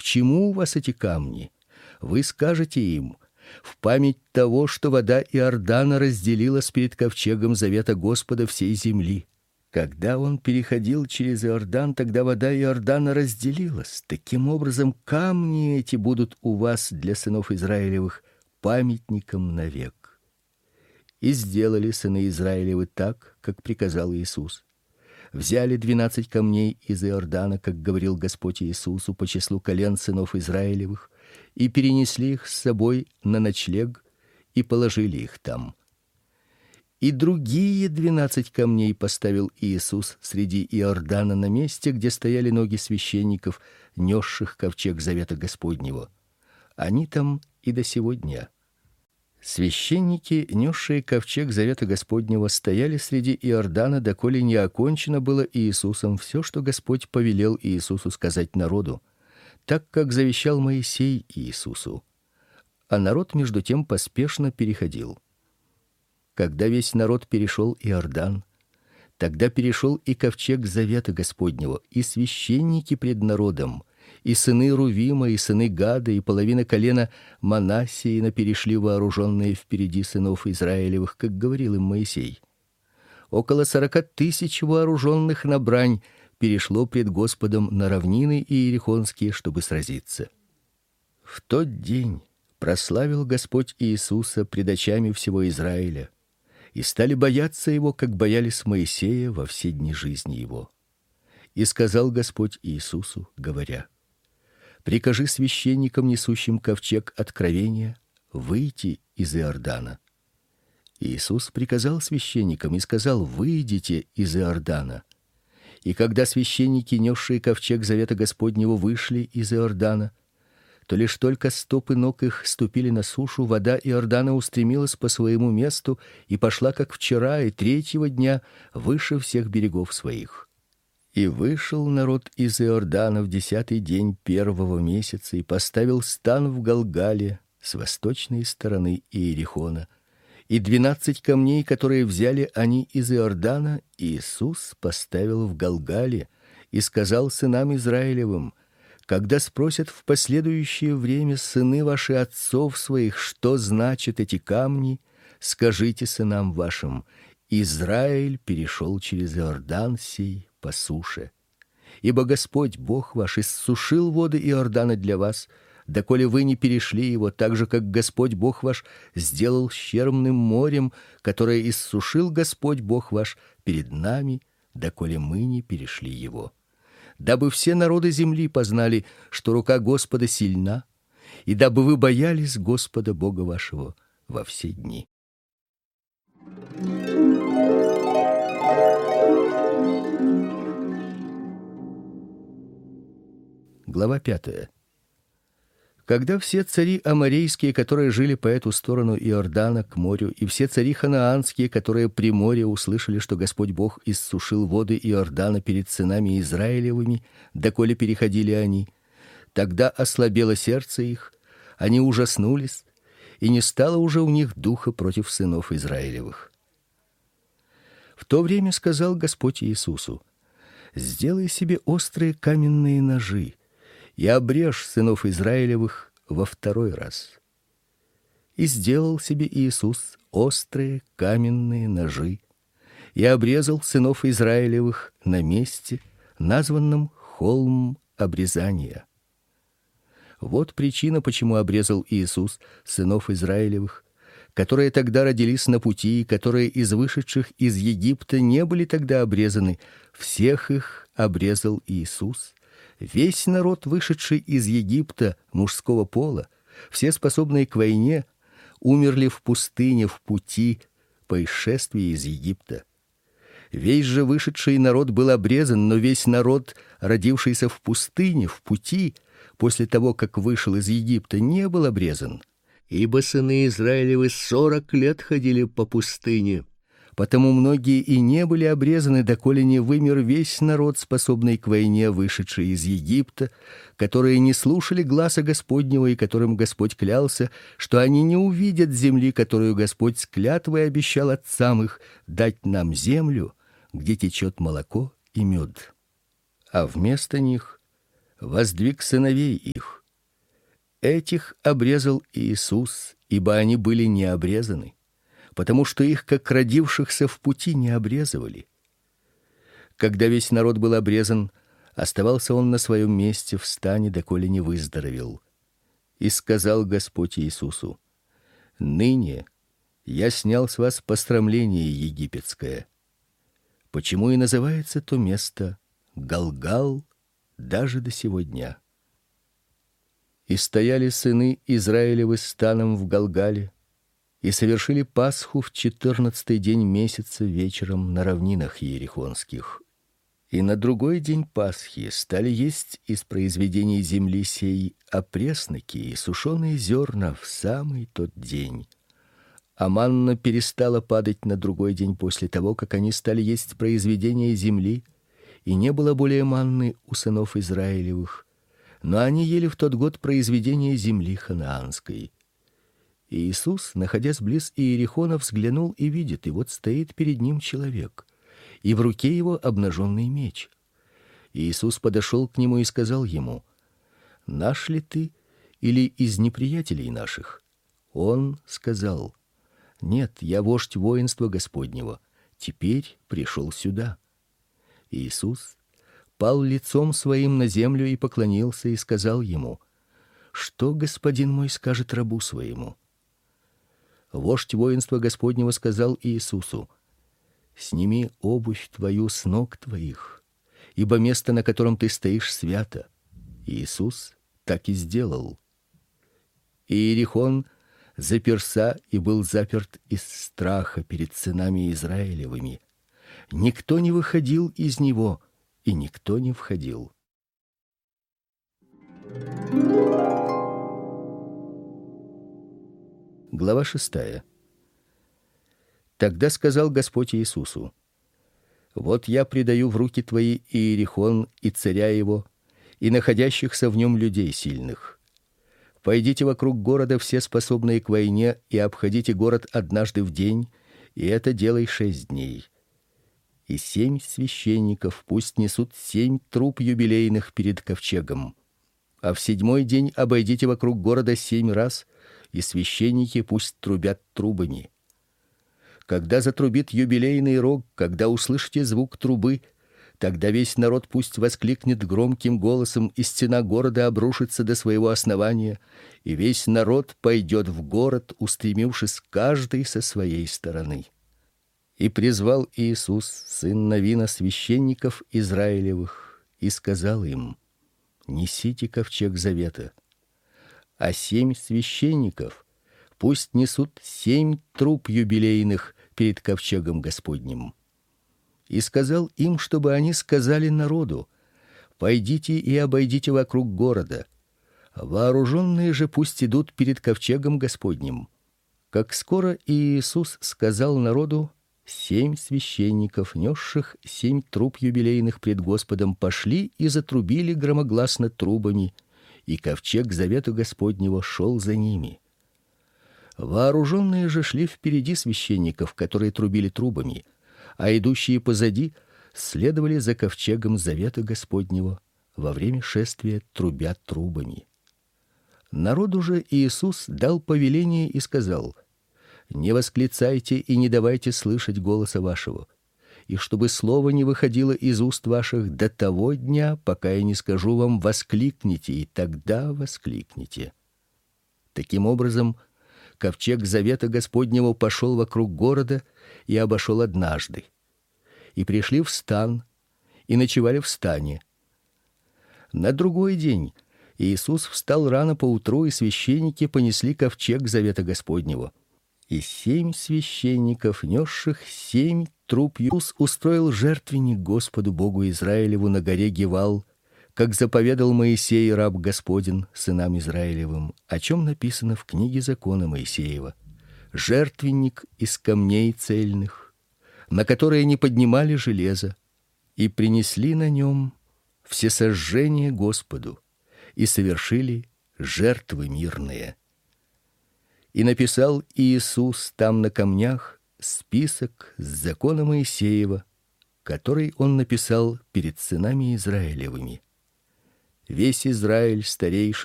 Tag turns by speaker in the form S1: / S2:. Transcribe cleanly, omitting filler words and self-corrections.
S1: чему у вас эти камни? Вы скажете им: в память того, что вода Иордана разделилась перед ковчегом завета Господа всей земли. Когда он переходил через Иордан, тогда вода Иордана разделилась. Таким образом, камни эти будут у вас для сынов Израилевых памятником навек. И сделали сыны Израилевы так, как приказал Иисус. Взяли 12 камней из Иордана, как говорил Господь Иисусу, по числу колен сынов Израилевых, и перенесли их с собой на ночлег и положили их там. И другие 12 камней поставил Иисус среди Иордана на месте, где стояли ноги священников, несших ковчег завета Господнего. Они там и до сего дня. Священники, несшие ковчег завета Господнего, стояли среди Иордана, доколе не окончено было Иисусом все, что Господь повелел Иисусу сказать народу, так как завещал Моисей Иисусу. А народ между тем поспешно переходил. Когда весь народ перешел Иордан, тогда перешел и ковчег завета Господнего, и священники пред народом, и сыны Рувима, и сыны Гада, и половина колена Манассеина перешли вооруженные впереди сынов Израилевых, как говорил им Моисей. Около 40 тысяч вооруженных на брань перешло пред Господом на равнины иерихонские, чтобы сразиться. В тот день прославил Господь Иисуса пред очами всего Израиля, и стали бояться его, как боялись Моисея во все дни жизни его. И сказал Господь Иисусу, говоря: прикажи священникам, несущим ковчег откровения, выйти из Иордана. Иисус приказал священникам и сказал: выйдите из Иордана. И когда священники, несшие ковчег завета Господнего, вышли из Иордана, то лишь только стопы ног их ступили на сушу, вода Иордана устремилась по своему месту и пошла, как вчера, и 3-го дня выше всех берегов своих. И вышел народ из Иордана в 10-й день 1-го месяца и поставил стан в Галгале с восточной стороны Иерихона. И 12 камней, которые взяли они из Иордана, Иисус поставил в Галгале и сказал сынам Израилевым: когда спросят в последующее время сыны ваши отцов своих, что значат эти камни, скажите сынам вашим: Израиль перешел через Иордан сей по суше. Ибо Господь Бог ваш иссушил воды Иордана для вас, доколе вы не перешли его, так же как Господь Бог ваш сделал щербным морем, которое иссушил Господь Бог ваш перед нами, доколе мы не перешли его. Дабы все народы земли познали, что рука Господа сильна, и дабы вы боялись Господа Бога вашего во все дни. Глава 5. Когда все цари аморейские, которые жили по эту сторону Иордана к морю, и все цари ханаанские, которые при море, услышали, что Господь Бог иссушил воды Иордана перед сынами Израилевыми, доколе переходили они, тогда ослабело сердце их, они ужаснулись, и не стало уже у них духа против сынов Израилевых. В то время сказал Господь Иисусу: сделай себе острые каменные ножи и обрежь сынов Израилевых во 2-й раз. И сделал себе Иисус острые каменные ножи и обрезал сынов Израилевых на месте, названном холм обрезания. Вот причина, почему обрезал Иисус сынов Израилевых, которые тогда родились на пути, и которые из вышедших из Египта не были тогда обрезаны. Всех их обрезал Иисус. Весь народ, вышедший из Египта мужского пола, все способные к войне, умерли в пустыне в пути по исшествии из Египта. Весь же вышедший народ был обрезан, но весь народ, родившийся в пустыне в пути после того, как вышел из Египта, не был обрезан. Ибо сыны Израилевы 40 лет ходили по пустыне. Потому многие и не были обрезаны, доколе не вымер весь народ, способный к войне, вышедший из Египта, которые не слушали гласа Господнего, и которым Господь клялся, что они не увидят земли, которую Господь с клятвой обещал отцам их дать нам, землю, где течет молоко и мед. А вместо них воздвиг сыновей их, Этих обрезал Иисус, ибо они были не обрезаны, потому что их, как родившихся в пути, не обрезывали. Когда весь народ был обрезан, оставался он на своем месте в стане, доколе не выздоровел. И сказал Господь Иисусу: ныне я снял с вас посрамление египетское. Почему и называется то место Галгал даже до сего дня. И стояли сыны Израилевы станом в Галгале, и совершили Пасху в 14-й день месяца вечером на равнинах иерихонских. И на другой день Пасхи стали есть из произведений земли сей опресноки и сушеные зерна в самый тот день. А манна перестала падать на другой день после того, как они стали есть произведения земли, и не было более манны у сынов Израилевых, но они ели в тот год произведения земли ханаанской. И Иисус, находясь близ Иерихона, взглянул и видит, и вот стоит перед ним человек, и в руке его обнаженный меч. И Иисус подошел к нему и сказал ему: наш ли ты или из неприятелей наших? Он сказал: нет, я вождь воинства Господнего, теперь пришел сюда. Иисус пал лицом своим на землю и поклонился и сказал ему: что господин мой скажет рабу своему? Вождь воинства Господнего сказал Иисусу: сними обувь твою с ног твоих, ибо место, на котором ты стоишь, свято. Иисус так и сделал. Иерихон заперся и был заперт из страха перед сынами Израилевыми. Никто не выходил из него, и никто не входил. Глава 6. Тогда сказал Господь Иисусу: вот я предаю в руки твои Иерихон и царя его, и находящихся в нем людей сильных. Пойдите вокруг города все способные к войне и обходите город однажды в день, и это делай 6 дней. И 7 священников пусть несут 7 труб юбилейных перед ковчегом. А в 7-й день обойдите вокруг города 7 раз, и священники пусть трубят трубами. Когда затрубит юбилейный рог, когда услышите звук трубы, тогда весь народ пусть воскликнет громким голосом, и стена города обрушится до своего основания, и весь народ пойдет в город, устремившись каждый со своей стороны. И призвал Иисус, сын Навина, священников Израилевых, и сказал им: несите ковчег завета. А 7 священников пусть несут 7 труб юбилейных перед ковчегом Господним. И сказал им, чтобы они сказали народу: пойдите и обойдите вокруг города. Вооруженные же пусть идут перед ковчегом Господним. Как скоро Иисус сказал народу, 7 священников, несших 7 труб юбилейных пред Господом, пошли и затрубили громогласно трубами, и ковчег завета Господнего шел за ними. Вооруженные же шли впереди священников, которые трубили трубами, а идущие позади следовали за ковчегом завета Господнего во время шествия, трубя трубами. Народу же Иисус дал повеление и сказал: не восклицайте и не давайте слышать голоса вашего, и чтобы слово не выходило из уст ваших до того дня, пока я не скажу вам: воскликните, и тогда воскликните. Таким образом, ковчег завета Господнего пошел вокруг города и обошел однажды. И пришли в стан, и ночевали в стане. На другой день Иисус встал рано поутру, и священники понесли ковчег завета Господнего. И 7 священников, несших 7 труб, Иисус устроил жертвенник Господу Богу Израилеву на горе Гивал, как заповедал Моисей, раб Господень, сынам Израилевым, о чем написано в книге закона Моисеева: жертвенник из камней цельных, на которые не поднимали железа, и принесли на нем всесожжение Господу, и совершили жертвы мирные. И написал Иисус там на камнях список с закона Моисеева, который он написал перед сынами Израилевыми. Весь Израиль, старейшины